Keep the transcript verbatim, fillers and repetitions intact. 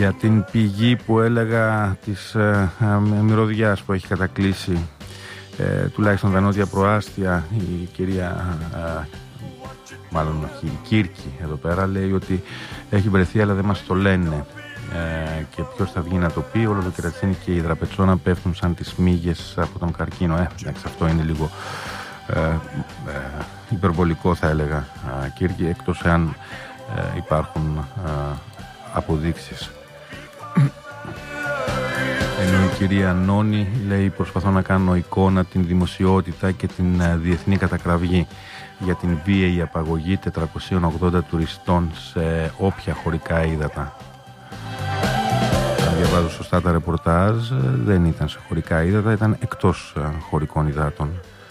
για την πηγή που έλεγα της ε, ε, μυρωδιάς που έχει κατακλείσει ε, τουλάχιστον τα νότια προάστια. Η κυρία ε, μάλλον όχι, η Κύρκη εδώ πέρα λέει ότι έχει βρεθεί αλλά δεν μας το λένε, ε, και ποιος θα βγει να το πει. Όλο το Κερατσίνι και η Δραπετσόνα πέφτουν σαν τις μύγες από τον καρκίνο. Ε, εντάξει, αυτό είναι λίγο ε, ε, υπερβολικό θα έλεγα, ε, Κύρκη, εκτός εάν ε, υπάρχουν ε, αποδείξεις. Ενώ η κυρία Νόνη λέει: προσπαθώ να κάνω εικόνα την δημοσιότητα και την ε, διεθνή κατακραυγή για την βίαιη απαγωγή τετρακόσιων ογδόντα τουριστών σε όποια χωρικά ύδατα. Αν διαβάζω σωστά τα ρεπορτάζ, δεν ήταν σε χωρικά ύδατα, ήταν εκτός χωρικών υδάτων.